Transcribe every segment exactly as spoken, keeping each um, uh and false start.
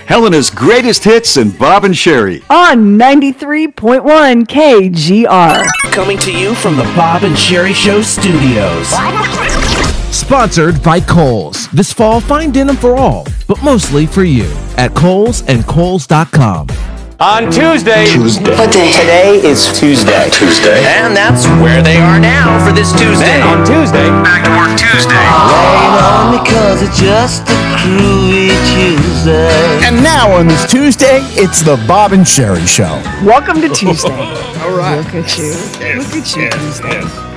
Helena's greatest hits and Bob and Sherry. On ninety-three point one K G R. Coming to you from the Bob and Sherry Show studios. Sponsored by Kohl's. This fall, find denim for all, but mostly for you at Kohl's and Kohl's dot com. On Tuesday. Tuesday. What day? Today is Tuesday. Tuesday. And that's where they are now for this Tuesday. Then on Tuesday. Back to work Tuesday. Blame on me 'cause it's just a groovy Tuesday. And now on this Tuesday, it's the Bob and Sherry Show. Welcome to Tuesday. All right. Look at you. Yes, Look at you, yes, Tuesday.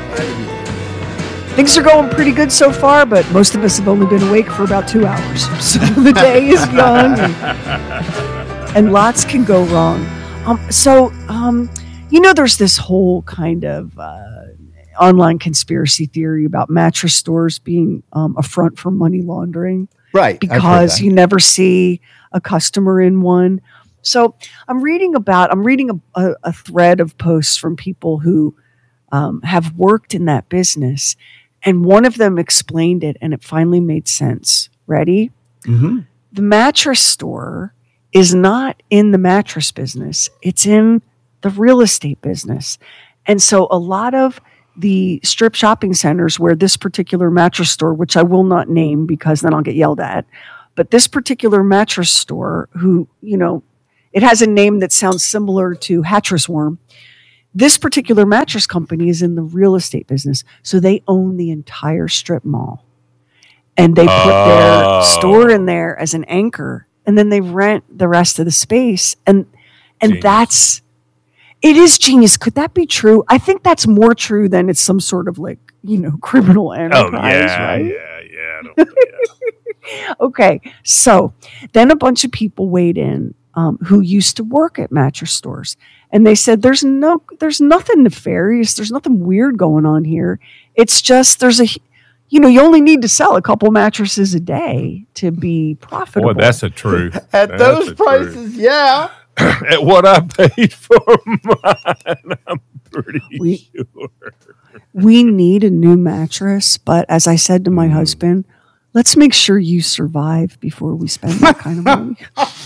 yes. Things are going pretty good so far, but most of us have only been awake for about two hours. So the day is young, and, and lots can go wrong. Um, so, um, you know, there's this whole kind of uh, online conspiracy theory about mattress stores being um, a front for money laundering. Right. Because you never see a customer in one. So I'm reading about, I'm reading a, a, a thread of posts from people who um, have worked in that business. And one of them explained it, and it finally made sense. Ready? Mm-hmm. The mattress store is not in the mattress business. It's in the real estate business. And so a lot of the strip shopping centers where this particular mattress store, which I will not name because then I'll get yelled at, but this particular mattress store who, you know, it has a name that sounds similar to Hattress Worm. This particular mattress company is in the real estate business, so they own the entire strip mall. And they put Oh. their store in there as an anchor, and then they rent the rest of the space. And and Genius. that's, it is genius. Could that be true? I think that's more true than it's some sort of like, you know, criminal Oh, enterprise, yeah, right? yeah, yeah. I don't- yeah. Okay, so then a bunch of people weighed in um, who used to work at mattress stores, and they said, "There's no, there's nothing nefarious. There's nothing weird going on here. It's just there's a, you know, you only need to sell a couple mattresses a day to be profitable." Boy, that's a truth. At That's those a prices, truth. yeah. At what I paid for mine, I'm pretty We- sure. We need a new mattress, but as I said to my husband, let's make sure you survive before we spend that kind of money.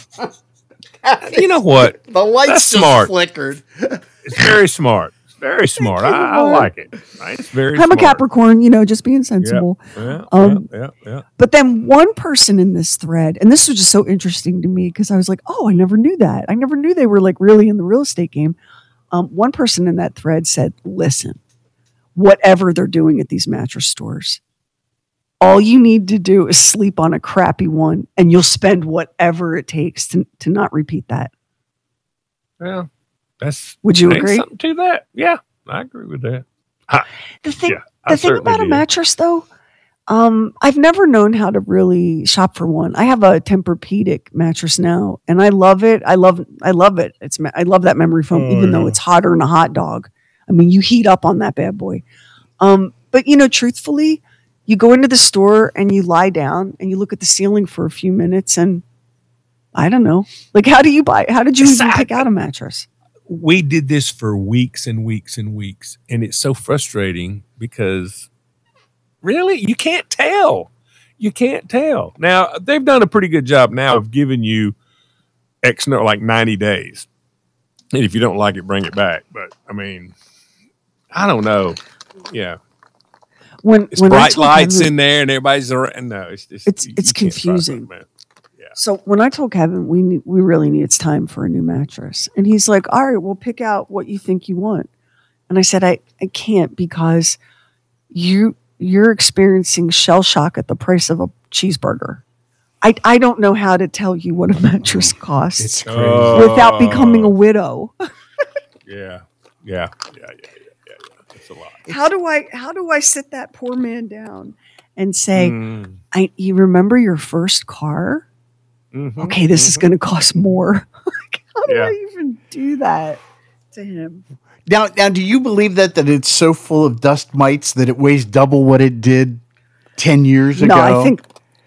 You know what? The lights That's just smart. flickered. It's very smart. It's very smart. I, I like it. It's very I'm smart. a Capricorn, you know, just being Yeah, sensible. yeah, Um, yeah, yeah, yeah. But then one person in this thread, and this was just so interesting to me because I was like, oh, I never knew that. I never knew they were like really in the real estate game. Um, one person in that thread said, listen, whatever they're doing at these mattress stores, all you need to do is sleep on a crappy one and you'll spend whatever it takes to, to not repeat that. Well, that's. Would you ain't agree? something to that? Yeah, I agree with that. I, The thing, yeah, I the thing certainly about a did. mattress, though, um, I've never known how to really shop for one. I have a Tempur-Pedic mattress now, and I love it. I love, I love it. It's, me- I love that memory foam, Oh, even though yeah. it's hotter than a hot dog. I mean, you heat up on that bad boy. Um, but you know, truthfully, you go into the store and you lie down and you look at the ceiling for a few minutes, and I don't know, like, how do you buy? How did you even Exactly. pick out a mattress? We did this for weeks and weeks and weeks, and it's so frustrating because really you can't tell. You can't tell. Now they've done a pretty good job now of giving you X no like ninety days, and if you don't like it, bring it back. But I mean, I don't know. Yeah, When it's when I bright told lights Kevin- in there, and everybody's around. No, it's just It's- you- it's you can't find confusing. something, man. So when I told Kevin we need, we really need it's time for a new mattress, and he's like, "All right, we'll pick out what you think you want." And I said, "I, I can't because you you're experiencing shell shock at the price of a cheeseburger. I I don't know how to tell you what a mattress costs It's crazy. Oh. without becoming a widow. Yeah, yeah, yeah, yeah, yeah, yeah. It's a lot. How do I how do I sit that poor man down and say, Mm. I you remember your first car? Mhm. Okay, this is going to cost more." Like, how do Yeah. I even do that to him? Now, now, do you believe that that it's so full of dust mites that it weighs double what it did ten years ago? No, I think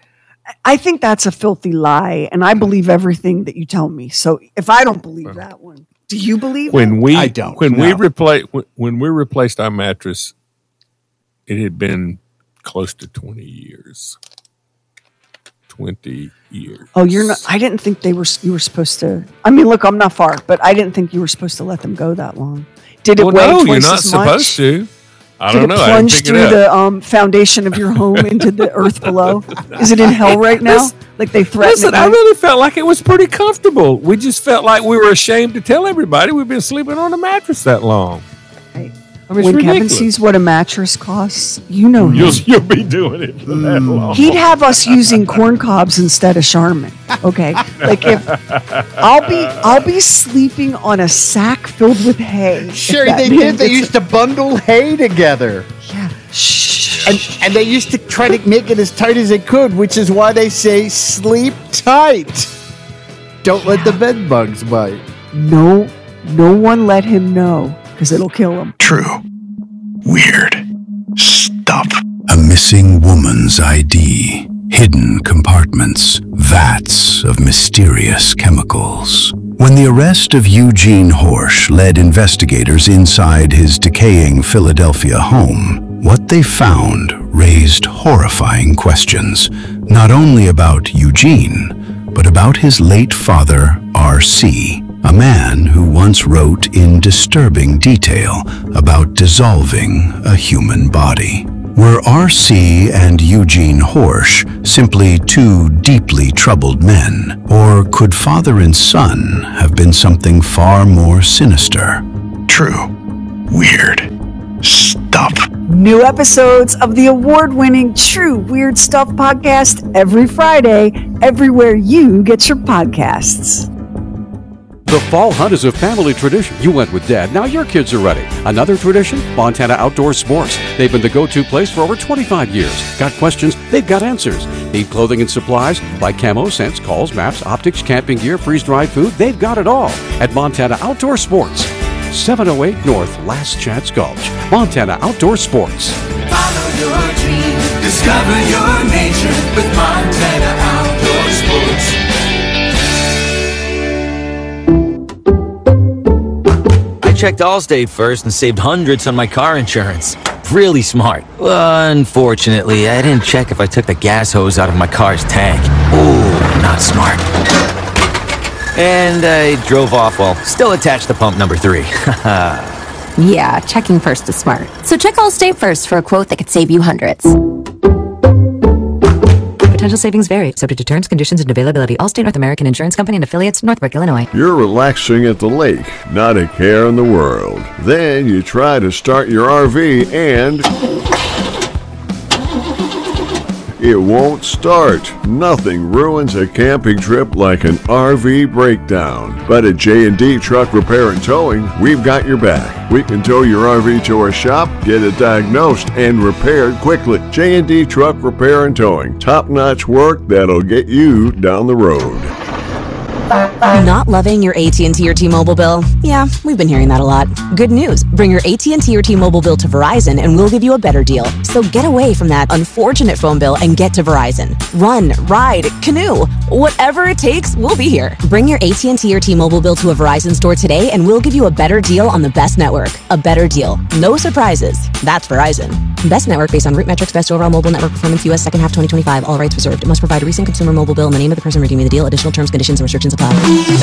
I think that's a filthy lie, and I believe everything that you tell me. So if I don't believe that one, do you believe when it? we I don't, when we no. replace when, when we replaced our mattress, it had been close to twenty years. twenty years. Oh, you're not. I didn't think they were. You were supposed to. I mean, look, I'm not far, but I didn't think you were supposed to let them go that long. Did it Well, weigh no, twice you're not as much? supposed to. I Did don't it know. I didn't plunge pick through it up. the um, foundation of your home into the earth below? Is it in hell right now? Like they threatened Listen, it? I right? really felt like it was pretty comfortable. We just felt like we were ashamed to tell everybody we've been sleeping on a mattress that long. Hey, I mean, it's when Kevin ridiculous. sees what a mattress costs, you know him. You'll, you'll be doing it for that long. He'd have us using corn cobs instead of Charmin. Okay, like if I'll be I'll be sleeping on a sack filled with hay. if Sure, that they man did. They gets used to bundle hay together. Yeah. Shh. And, and they used to try to make it as tight as they could, which is why they say sleep tight. Don't let the bed bugs bite. No, no one let him know because it'll kill him. True. Weird. Stuff. A missing woman's I D. Hidden compartments. Vats of mysterious chemicals. When the arrest of Eugene Horsch led investigators inside his decaying Philadelphia home, what they found raised horrifying questions, not only about Eugene, but about his late father, R C, a man who once wrote in disturbing detail about dissolving a human body. Were R C and Eugene Horsch simply two deeply troubled men, or could father and son have been something far more sinister? True. Weird. Stuff. New episodes of the award-winning True Weird Stuff podcast every Friday, everywhere you get your podcasts. The fall hunt is a family tradition. You went with Dad. Now your kids are ready. Another tradition? Montana Outdoor Sports. They've been the go-to place for over twenty-five years. Got questions? They've got answers. Need clothing and supplies? Like camo, scents, calls, maps, optics, camping gear, freeze-dried food? They've got it all at Montana Outdoor Sports. seven oh eight North Last Chance Gulch. Montana Outdoor Sports. Follow your dream. Discover your nature with Montana Outdoor Sports. I checked Allstate first and saved hundreds on my car insurance. Really smart. Unfortunately, I didn't check if I took the gas hose out of my car's tank. Ooh, not smart. And I drove off while still attached to pump number three. Yeah, checking first is smart. So check Allstate first for a quote that could save you hundreds. Potential savings vary, subject to terms, conditions, and availability. Allstate North American Insurance Company and affiliates, Northbrook, Illinois. You're relaxing at the lake, not a care in the world. Then you try to start your R V and it won't start. Nothing ruins a camping trip like an R V breakdown. But at J and D Truck Repair and Towing, we've got your back. We can tow your R V to our shop, get it diagnosed, and repaired quickly. J and D Truck Repair and Towing. Top-notch work that'll get you down the road. Not loving your A T and T or T-Mobile bill? Yeah, we've been hearing that a lot. Good news. Bring your A T and T or T-Mobile bill to Verizon and we'll give you a better deal. So get away from that unfortunate phone bill and get to Verizon. Run, ride, canoe. Whatever it takes, we'll be here. Bring your A T and T or T-Mobile bill to a Verizon store today and we'll give you a better deal on the best network. A better deal. No surprises. That's Verizon. Best network based on root metrics, best overall mobile network performance, U S second half twenty twenty-five. All rights reserved. It must provide a recent consumer mobile bill and the name of the person redeeming the deal. Additional terms, conditions, and restrictions apply.